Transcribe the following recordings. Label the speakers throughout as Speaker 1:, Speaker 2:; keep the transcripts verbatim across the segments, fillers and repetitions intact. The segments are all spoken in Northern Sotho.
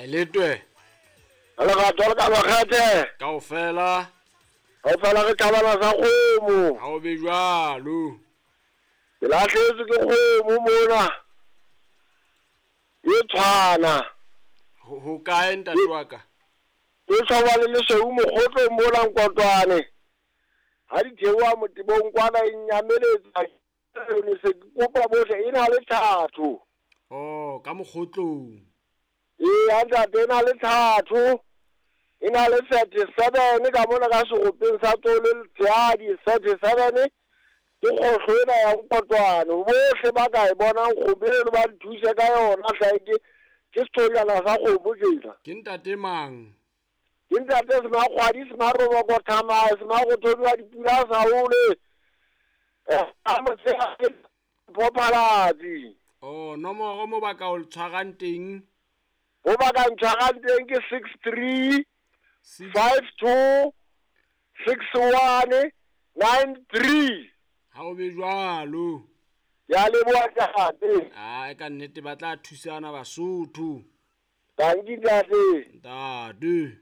Speaker 1: letwe
Speaker 2: ala ga tla ka ba khate
Speaker 1: kaofela
Speaker 2: o fela re tlabana sa kgomo
Speaker 1: ha o be jwalo
Speaker 2: ke lahletse ke kgomo mona e tshwana
Speaker 1: ho ho kae ntate wa ka
Speaker 2: e tshwana le leseu mogotlo mona nkotwane ha di thewa motibong kwana e nyameletsa ne se kopa bohle e na le thato
Speaker 1: oh ka moghotlong
Speaker 2: e anta tena le thato e na le thirty-seven ka mona ka segopeng sa tole le tshadi thirty-seven ke kgohlena ya nkotwane bohle ba ka e bonang kgobelo ba thusa ka yona hlaike ke sethonyana sa kgomo jena
Speaker 1: ke ntate mang
Speaker 2: ke ntate se ma kgwadi se ma roboko thamae se ma go thodiwa dipula sa hole a motse a pophalatsi
Speaker 1: oh nomoro mo ba ka o tshwarang teng
Speaker 2: go ba ka ntshwarang teng ke six three five two six one nine three
Speaker 1: ha o be jwalo
Speaker 2: ya le bua tate
Speaker 1: a ka nnete ba tla thusana Basotho
Speaker 2: danki tate
Speaker 1: ntate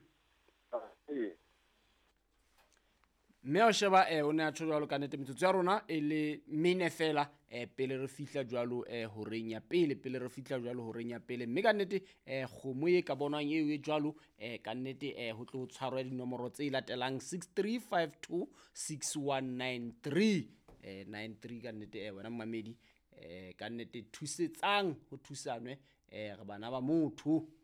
Speaker 1: mme o sheba eh o ne a tsholo jwalo ka nnete metsotso ya rona e le mine fela eh pele re fihla jwalo eh horeng ya pele pele re fihla jwalo horeng ya pele mme ka nnete eh kgomo e ka bonwang eo e jwalo eh ka nnete eh ho tlo tshwarwa dinomoro tse latelang six three five two six one nine three eh nine three ka nnete eh wena mmamedi eh ka nnete thusetsang ho thusanwe eh re bana ba motho